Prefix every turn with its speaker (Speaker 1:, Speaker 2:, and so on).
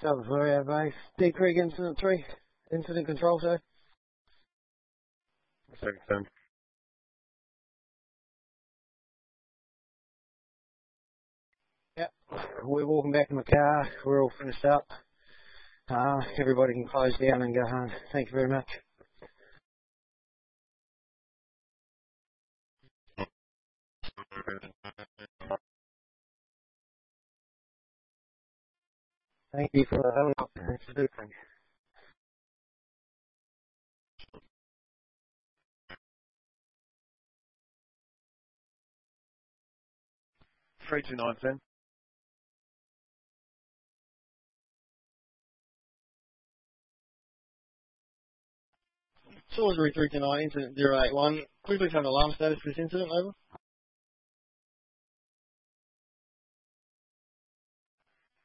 Speaker 1: Southern Florida base. Deep Creek Incident 3. Incident control, sir.
Speaker 2: Second 10.
Speaker 1: Yep. We're walking back in the car. We're all finished up. Everybody can close down and go home. Thank you very much. Thank you for the helicopter. That's a good thing.
Speaker 2: 32910.
Speaker 1: Salisbury 329, incident 081. Quickly tell an alarm status for this incident, over.